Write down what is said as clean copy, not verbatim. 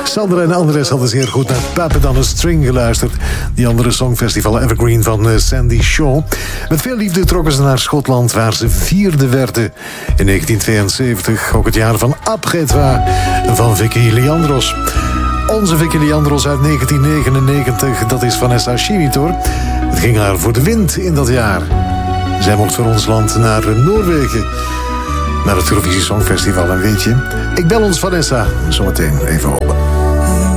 Sandra en Andres hadden zeer goed naar Puppet on a String geluisterd. Die andere songfestival Evergreen van Sandy Shaw. Met veel liefde trokken ze naar Schotland, waar ze vierde werden in 1972. Ook het jaar van Après Toi van Vicky Leandros. Onze Vicky Leandros uit 1999, dat is Vanessa Chinitor. Het ging haar voor de wind in dat jaar. Zij mocht voor ons land naar Noorwegen, naar het Eurovisie Songfestival. En weet je, ik bel ons Vanessa zometeen even op.